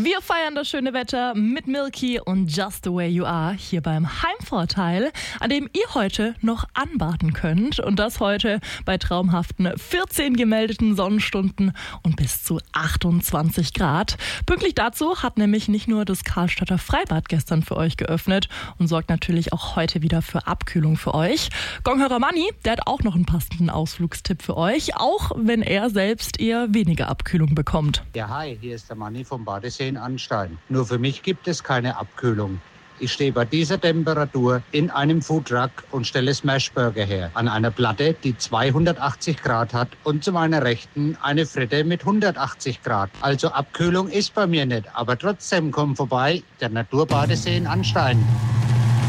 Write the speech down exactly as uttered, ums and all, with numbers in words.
Wir feiern das schöne Wetter mit Milky und Just the Way You Are hier beim Heimvorteil, an dem ihr heute noch anbaden könnt. Und das heute bei traumhaften vierzehn gemeldeten Sonnenstunden und bis zu achtundzwanzig Grad. Pünktlich dazu hat nämlich nicht nur das Karlstadter Freibad gestern für euch geöffnet und sorgt natürlich auch heute wieder für Abkühlung für euch. Gonghörer Manni, der hat auch noch einen passenden Ausflugstipp für euch, auch wenn er selbst eher weniger Abkühlung bekommt. Ja, hi, hier ist der Manni vom Badesee in Anstein. Nur für mich gibt es keine Abkühlung. Ich stehe bei dieser Temperatur in einem Foodtruck und stelle Smashburger her. An einer Platte, die zweihundertachtzig Grad hat und zu meiner Rechten eine Fritte mit hundertachtzig Grad. Also Abkühlung ist bei mir nicht, aber trotzdem komm vorbei, der Naturbadesee in Anstein.